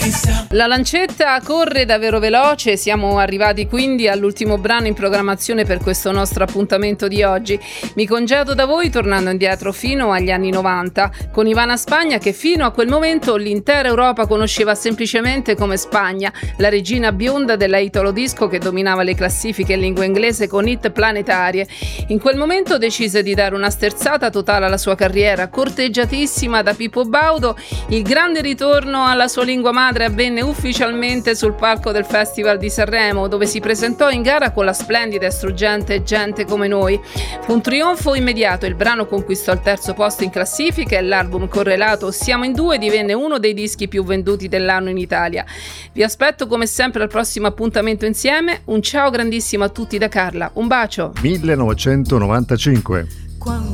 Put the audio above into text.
La lancetta corre davvero veloce, siamo arrivati quindi all'ultimo brano in programmazione per questo nostro appuntamento di oggi. Mi congedo da voi tornando indietro fino agli anni 90, con Ivana Spagna che fino a quel momento l'intera Europa conosceva semplicemente come Spagna, la regina bionda della Italo Disco che dominava le classifiche in lingua inglese con hit planetarie. In quel momento decise di dare una sterzata totale alla sua carriera, corteggiatissima da Pippo Baudo. Il grande ritorno alla sua lingua madre avvenne ufficialmente sul palco del Festival di Sanremo, dove si presentò in gara con la splendida e struggente Gente come noi. Fu un trionfo immediato, il brano conquistò il terzo posto in classifica e l'album correlato Siamo in due divenne uno dei dischi più venduti dell'anno in Italia. Vi aspetto come sempre al prossimo appuntamento insieme. Un ciao grandissimo a tutti da Carla, un bacio. 1995.